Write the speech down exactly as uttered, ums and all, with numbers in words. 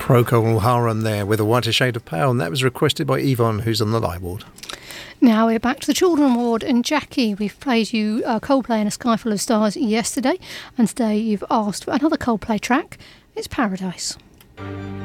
Procol Harum there with A Whiter Shade of Pale, and that was requested by Yvonne, who's on the live board. Now we're back to the Children Ward, and Jackie, we've played you uh, Coldplay and A Sky Full of Stars yesterday, and today you've asked for another Coldplay track. It's Paradise.